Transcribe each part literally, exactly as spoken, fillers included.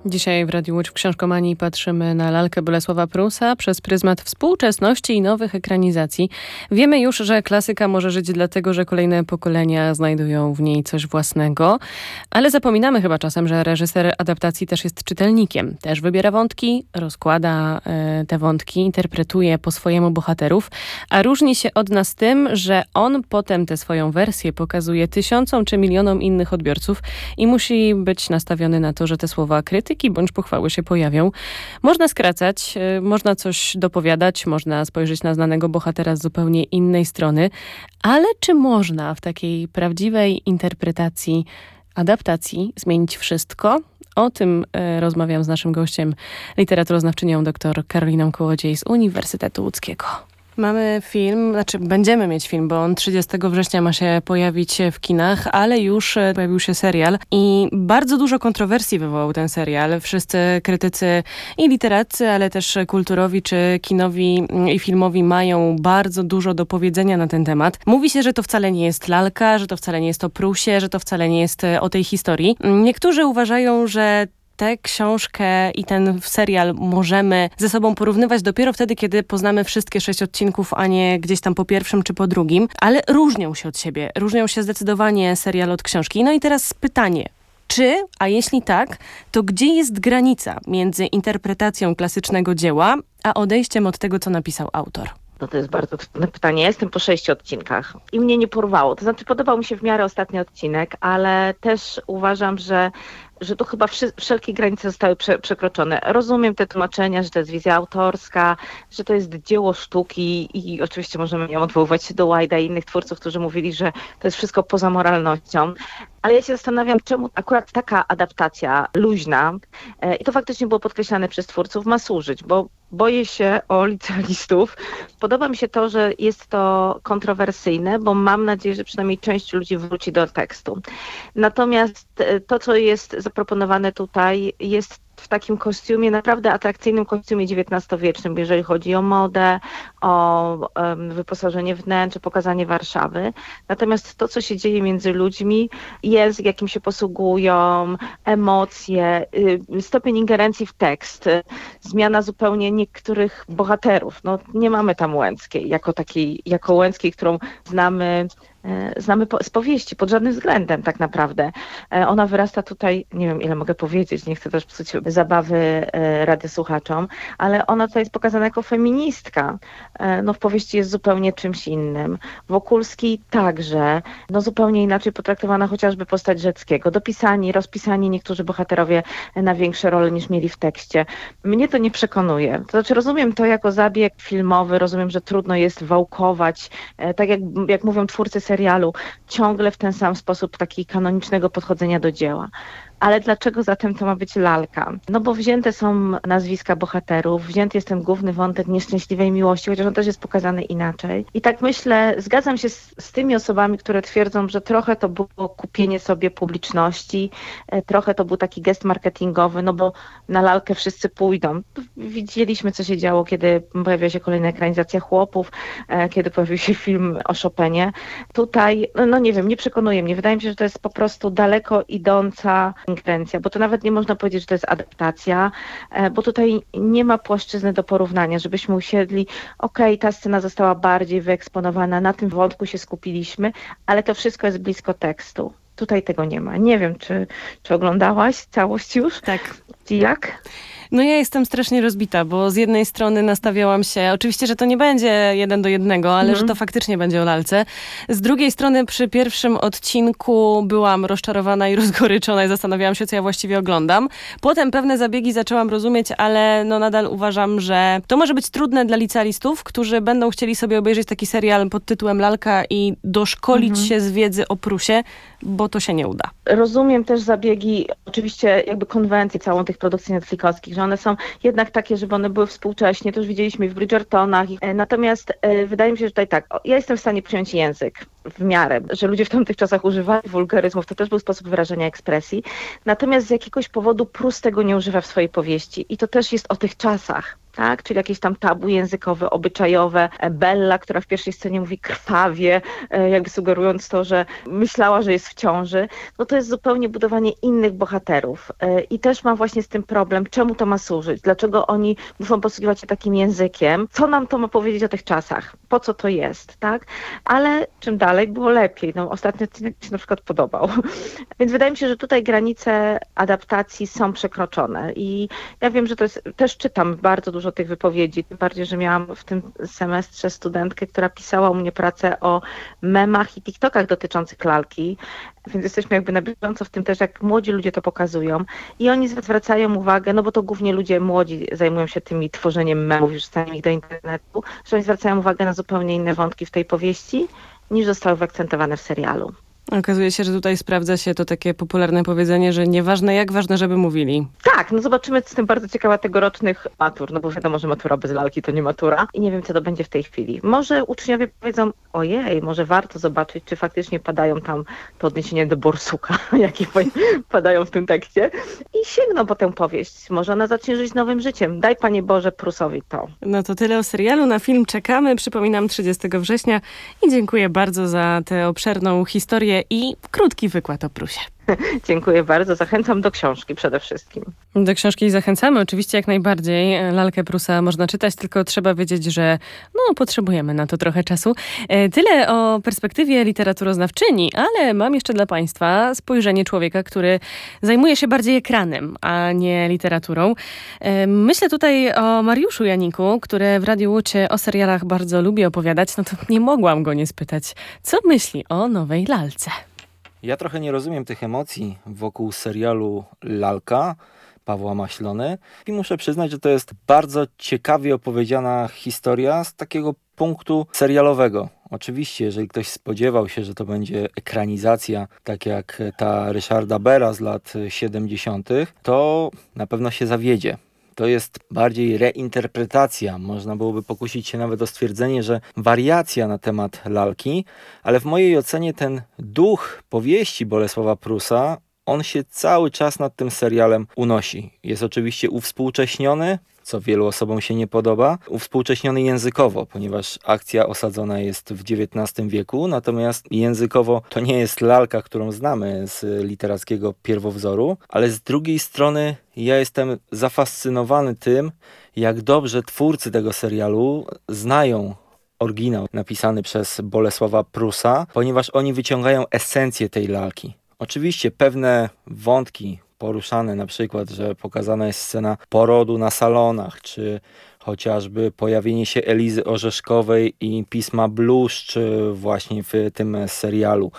Dzisiaj w Radiu Łódź w Książkomanii patrzymy na lalkę Bolesława Prusa przez pryzmat współczesności i nowych ekranizacji. Wiemy już, że klasyka może żyć dlatego, że kolejne pokolenia znajdują w niej coś własnego, ale zapominamy chyba czasem, że reżyser adaptacji też jest czytelnikiem. Też wybiera wątki, rozkłada e, te wątki, interpretuje po swojemu bohaterów, a różni się od nas tym, że on potem tę swoją wersję pokazuje tysiącom czy milionom innych odbiorców i musi być nastawiony na to, że te słowa krytyki bądź pochwały się pojawią. Można skracać, y, można coś dopowiadać, można spojrzeć na znanego bohatera z zupełnie innej strony, ale czy można w takiej prawdziwej interpretacji, adaptacji zmienić wszystko? O tym y, rozmawiam z naszym gościem, literaturoznawczynią dr Karoliną Kołodziej z Uniwersytetu Łódzkiego. Mamy film, znaczy będziemy mieć film, bo on trzydziestego września ma się pojawić w kinach, ale już pojawił się serial i bardzo dużo kontrowersji wywołał ten serial. Wszyscy krytycy i literacy, ale też kulturowi czy kinowi i filmowi mają bardzo dużo do powiedzenia na ten temat. Mówi się, że to wcale nie jest lalka, że to wcale nie jest o Prusie, że to wcale nie jest o tej historii. Niektórzy uważają, że tę książkę i ten serial możemy ze sobą porównywać dopiero wtedy, kiedy poznamy wszystkie sześć odcinków, a nie gdzieś tam po pierwszym czy po drugim, ale różnią się od siebie. Różnią się zdecydowanie serial od książki. No i teraz pytanie. Czy, a jeśli tak, to gdzie jest granica między interpretacją klasycznego dzieła, a odejściem od tego, co napisał autor? No to jest bardzo trudne pytanie. Ja jestem po sześciu odcinkach i mnie nie porwało. To znaczy podobał mi się w miarę ostatni odcinek, ale też uważam, że że tu chyba wszy- wszelkie granice zostały prze- przekroczone. Rozumiem te tłumaczenia, że to jest wizja autorska, że to jest dzieło sztuki i oczywiście możemy nie odwoływać się do Wilda i innych twórców, którzy mówili, że to jest wszystko poza moralnością. Ale ja się zastanawiam, czemu akurat taka adaptacja luźna, e, i to faktycznie było podkreślane przez twórców, ma służyć, bo boję się o licealistów. Podoba mi się to, że jest to kontrowersyjne, bo mam nadzieję, że przynajmniej część ludzi wróci do tekstu. Natomiast e, to, co jest zaproponowane tutaj, jest w takim kostiumie, naprawdę atrakcyjnym kostiumie dziewiętnastowiecznym, jeżeli chodzi o modę, o um, wyposażenie wnętrz, pokazanie Warszawy. Natomiast to, co się dzieje między ludźmi, język, jakim się posługują, emocje, y, stopień ingerencji w tekst, y, zmiana zupełnie niektórych bohaterów. No, nie mamy tam Łęckiej, jako takiej, jako Łęckiej, którą znamy Znamy po, z powieści, pod żadnym względem tak naprawdę. Ona wyrasta tutaj, nie wiem ile mogę powiedzieć, nie chcę też psuć zabawy radiosłuchaczom, ale ona tutaj jest pokazana jako feministka. No w powieści jest zupełnie czymś innym. Wokulski także, no zupełnie inaczej potraktowana chociażby postać Rzeckiego. Dopisani, rozpisani niektórzy bohaterowie na większe role niż mieli w tekście. Mnie to nie przekonuje. To znaczy rozumiem to jako zabieg filmowy, rozumiem, że trudno jest wałkować, tak jak, jak mówią twórcy serialu, ciągle w ten sam sposób taki kanonicznego podchodzenia do dzieła. Ale dlaczego zatem to ma być lalka? No bo wzięte są nazwiska bohaterów, wzięty jest ten główny wątek nieszczęśliwej miłości, chociaż on też jest pokazany inaczej. I tak myślę, zgadzam się z, z tymi osobami, które twierdzą, że trochę to było kupienie sobie publiczności, trochę to był taki gest marketingowy, no bo na lalkę wszyscy pójdą. Widzieliśmy, co się działo, kiedy pojawiła się kolejna ekranizacja Chłopów, kiedy pojawił się film o Chopinie. Tutaj, no nie wiem, nie przekonuje mnie. Wydaje mi się, że to jest po prostu daleko idąca ingerencja, bo to nawet nie można powiedzieć, że to jest adaptacja, bo tutaj nie ma płaszczyzny do porównania, żebyśmy usiedli, okej, okay, ta scena została bardziej wyeksponowana, na tym wątku się skupiliśmy, ale to wszystko jest blisko tekstu. Tutaj tego nie ma. Nie wiem, czy, czy oglądałaś całość już? Tak. I jak? No ja jestem strasznie rozbita, bo z jednej strony nastawiałam się, oczywiście, że to nie będzie jeden do jednego, ale mm. że to faktycznie będzie o lalce. Z drugiej strony przy pierwszym odcinku byłam rozczarowana i rozgoryczona i zastanawiałam się, co ja właściwie oglądam. Potem pewne zabiegi zaczęłam rozumieć, ale no nadal uważam, że to może być trudne dla licealistów, którzy będą chcieli sobie obejrzeć taki serial pod tytułem Lalka i doszkolić mm-hmm. się z wiedzy o Prusie, bo to się nie uda. Rozumiem też zabiegi, oczywiście jakby konwencje całą tych produkcji netflixowskich, że one są jednak takie, żeby one były współcześnie, to już widzieliśmy w Bridgertonach. Natomiast e, wydaje mi się, że tutaj tak, ja jestem w stanie przyjąć język. w miarę, że ludzie w tamtych czasach używali wulgaryzmów, to też był sposób wyrażenia ekspresji. Natomiast z jakiegoś powodu Prus tego nie używa w swojej powieści. I to też jest o tych czasach. Tak, czyli jakieś tam tabu językowe, obyczajowe. Bella, która w pierwszej scenie mówi krwawie, jakby sugerując to, że myślała, że jest w ciąży. No to jest zupełnie budowanie innych bohaterów. I też mam właśnie z tym problem, czemu to ma służyć? Dlaczego oni muszą posługiwać się takim językiem? Co nam to ma powiedzieć o tych czasach? Po co to jest, tak? Ale czym dalej było lepiej. No, ostatni odcinek mi się na przykład podobał. Więc wydaje mi się, że tutaj granice adaptacji są przekroczone. I ja wiem, że to jest, też czytam bardzo dużo tych wypowiedzi, tym bardziej, że miałam w tym semestrze studentkę, która pisała u mnie pracę o memach i TikTokach dotyczących lalki, więc jesteśmy jakby na bieżąco w tym też, jak młodzi ludzie to pokazują i oni zwracają uwagę, no bo to głównie ludzie młodzi zajmują się tymi tworzeniem memów, już wrzucaniem ich do internetu, że oni zwracają uwagę na zupełnie inne wątki w tej powieści, niż zostały wyakcentowane w serialu. Okazuje się, że tutaj sprawdza się to takie popularne powiedzenie, że nieważne jak, ważne, żeby mówili. Tak, no zobaczymy, jestem bardzo ciekawa tegorocznych matur, no bo wiadomo, że matura bez lalki to nie matura i nie wiem, co to będzie w tej chwili. Może uczniowie powiedzą, ojej, może warto zobaczyć, czy faktycznie padają tam te odniesienia do borsuka, jakie padają w tym tekście i sięgną po tę powieść. Może ona zacznie żyć nowym życiem. Daj, Panie Boże, Prusowi to. No to tyle o serialu. Na film czekamy. Przypominam, trzydziestego września i dziękuję bardzo za tę obszerną historię i krótki wykład o Prusie. Dziękuję bardzo. Zachęcam do książki przede wszystkim. Do książki zachęcamy. Oczywiście jak najbardziej. Lalkę Prusa można czytać, tylko trzeba wiedzieć, że no, potrzebujemy na to trochę czasu. Tyle o perspektywie literaturoznawczyni, ale mam jeszcze dla Państwa spojrzenie człowieka, który zajmuje się bardziej ekranem, a nie literaturą. Myślę tutaj o Mariuszu Janiku, który w Radiu Łódź o serialach bardzo lubi opowiadać. No to nie mogłam go nie spytać, co myśli o nowej lalce. Ja trochę nie rozumiem tych emocji wokół serialu Lalka Pawła Maślony i muszę przyznać, że to jest bardzo ciekawie opowiedziana historia z takiego punktu serialowego. Oczywiście, jeżeli ktoś spodziewał się, że to będzie ekranizacja, tak jak ta Ryszarda Bera z lat siedemdziesiątych, to na pewno się zawiedzie. To jest bardziej reinterpretacja. Można byłoby pokusić się nawet o stwierdzenie, że wariacja na temat lalki, ale w mojej ocenie ten duch powieści Bolesława Prusa, on się cały czas nad tym serialem unosi. Jest oczywiście uwspółcześniony, co wielu osobom się nie podoba, uwspółcześniony językowo, ponieważ akcja osadzona jest w dziewiętnastym wieku, natomiast językowo to nie jest lalka, którą znamy z literackiego pierwowzoru, ale z drugiej strony ja jestem zafascynowany tym, jak dobrze twórcy tego serialu znają oryginał napisany przez Bolesława Prusa, ponieważ oni wyciągają esencję tej lalki. Oczywiście pewne wątki poruszane, na przykład, że pokazana jest scena porodu na salonach, czy chociażby pojawienie się Elizy Orzeszkowej i pisma Bluszcz właśnie w tym serialu,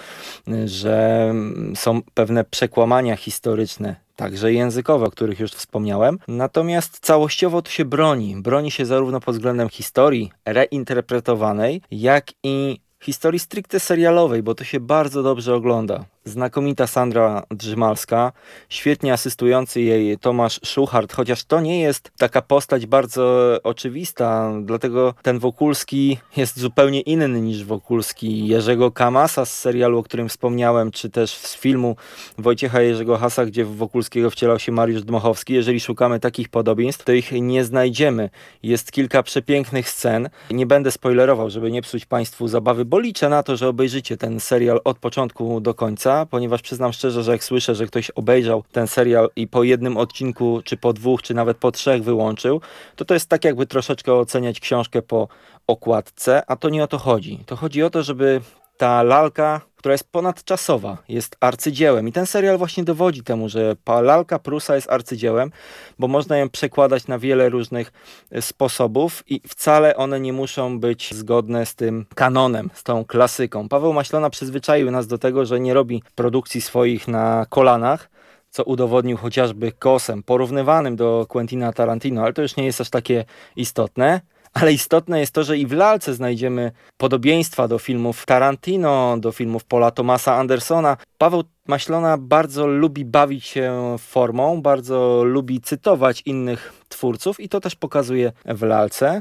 że są pewne przekłamania historyczne, także językowe, o których już wspomniałem. Natomiast całościowo to się broni. Broni się zarówno pod względem historii reinterpretowanej, jak i historii stricte serialowej, bo to się bardzo dobrze ogląda. Znakomita Sandra Drzymalska, świetnie asystujący jej Tomasz Szuchart, chociaż to nie jest taka postać bardzo oczywista, dlatego ten Wokulski jest zupełnie inny niż Wokulski Jerzego Kamasa z serialu, o którym wspomniałem, czy też z filmu Wojciecha Jerzego Hasa, gdzie w Wokulskiego wcielał się Mariusz Dmochowski. Jeżeli szukamy takich podobieństw, to ich nie znajdziemy. Jest kilka przepięknych scen. Nie będę spoilerował, żeby nie psuć Państwu zabawy, bo liczę na to, że obejrzycie ten serial od początku do końca, ponieważ przyznam szczerze, że jak słyszę, że ktoś obejrzał ten serial i po jednym odcinku, czy po dwóch, czy nawet po trzech wyłączył, to to jest tak jakby troszeczkę oceniać książkę po okładce, a to nie o to chodzi. To chodzi o to, żeby ta lalka, która jest ponadczasowa, jest arcydziełem. I ten serial właśnie dowodzi temu, że lalka Prusa jest arcydziełem, bo można ją przekładać na wiele różnych sposobów i wcale one nie muszą być zgodne z tym kanonem, z tą klasyką. Paweł Maślona przyzwyczaił nas do tego, że nie robi produkcji swoich na kolanach, co udowodnił chociażby Kosem, porównywanym do Quentina Tarantino, ale to już nie jest aż takie istotne. Ale istotne jest to, że i w lalce znajdziemy podobieństwa do filmów Tarantino, do filmów Paula Thomasa Andersona. Paweł Maślona bardzo lubi bawić się formą, bardzo lubi cytować innych twórców i to też pokazuje w lalce.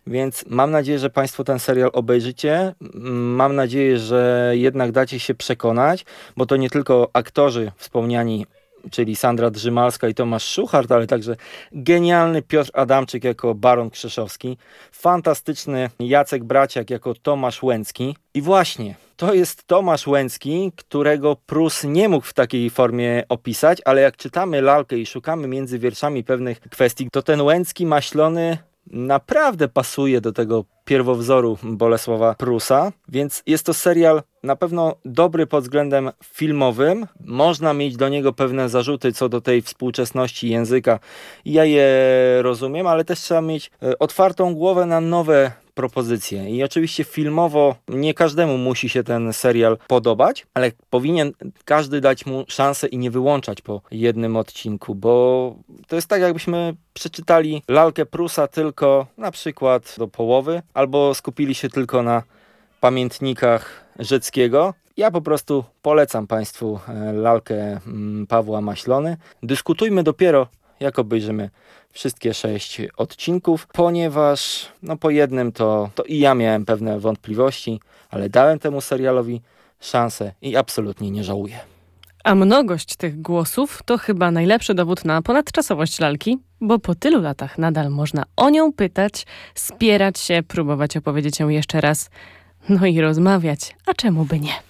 Więc mam nadzieję, że Państwo ten serial obejrzycie. Mam nadzieję, że jednak dacie się przekonać, bo to nie tylko aktorzy wspomniani, czyli Sandra Drzymalska i Tomasz Szuchart, ale także genialny Piotr Adamczyk jako Baron Krzeszowski, fantastyczny Jacek Braciak jako Tomasz Łęcki. I właśnie, to jest Tomasz Łęcki, którego Prus nie mógł w takiej formie opisać, ale jak czytamy lalkę i szukamy między wierszami pewnych kwestii, to ten Łęcki maślony naprawdę pasuje do tego pierwowzoru Bolesława Prusa, więc jest to serial na pewno dobry pod względem filmowym. Można mieć do niego pewne zarzuty co do tej współczesności języka. Ja je rozumiem, ale też trzeba mieć otwartą głowę na nowe propozycje. I oczywiście filmowo nie każdemu musi się ten serial podobać, ale powinien każdy dać mu szansę i nie wyłączać po jednym odcinku, bo to jest tak, jakbyśmy przeczytali lalkę Prusa tylko na przykład do połowy, albo skupili się tylko na pamiętnikach Rzeckiego. Ja po prostu polecam Państwu lalkę Pawła Maślony. Dyskutujmy dopiero, jak obejrzymy wszystkie sześć odcinków, ponieważ no po jednym to, to i ja miałem pewne wątpliwości, ale dałem temu serialowi szansę i absolutnie nie żałuję. A mnogość tych głosów to chyba najlepszy dowód na ponadczasowość lalki, bo po tylu latach nadal można o nią pytać, spierać się, próbować opowiedzieć ją jeszcze raz, no i rozmawiać, a czemu by nie?